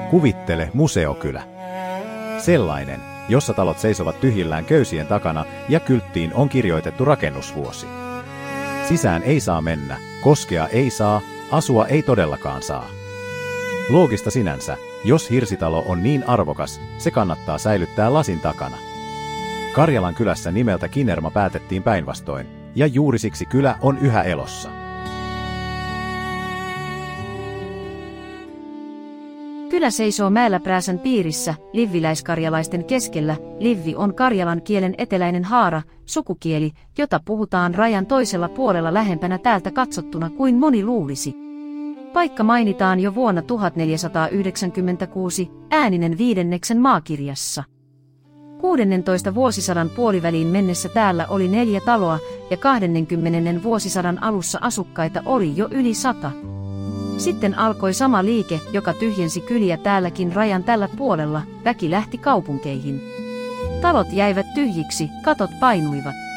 Kuvittele museokylä. Sellainen, jossa talot seisovat tyhjillään köysien takana ja kylttiin on kirjoitettu rakennusvuosi. Sisään ei saa mennä, koskea ei saa, asua ei todellakaan saa. Loogista sinänsä, jos hirsitalo on niin arvokas, se kannattaa säilyttää lasin takana. Karjalan kylässä nimeltä Kinerma päätettiin päinvastoin, ja juuri siksi kylä on yhä elossa. Kylä seisoo Määlläprääsän piirissä, livviläiskarjalaisten keskellä. Livvi on karjalan kielen eteläinen haara, sukukieli, jota puhutaan rajan toisella puolella lähempänä täältä katsottuna kuin moni luulisi. Paikka mainitaan jo vuonna 1496 Ääninen 5. maakirjassa. 16. vuosisadan puoliväliin mennessä täällä oli 4 taloa ja 20. vuosisadan alussa asukkaita oli jo yli 100. Sitten alkoi sama liike, joka tyhjensi kyliä täälläkin rajan tällä puolella, väki lähti kaupunkeihin. Talot jäivät tyhjiksi, katot painuivat.